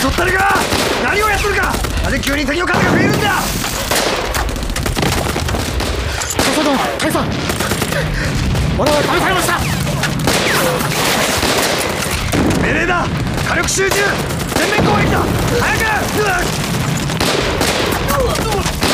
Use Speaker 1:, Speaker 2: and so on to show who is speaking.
Speaker 1: ソったれが何をやってるか。なぜ急に敵の数が増えるんだ。
Speaker 2: 諸殿、大佐、物を試されました。
Speaker 1: 命令だ。火力集中、全面攻撃だ。早く。